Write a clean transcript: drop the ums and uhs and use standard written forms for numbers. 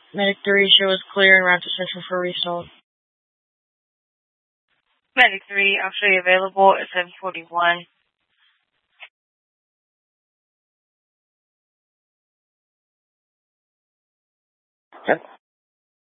Medic 3 shows clear and route to Central for restart. Medic 3, I'll show you available at 741. Yep.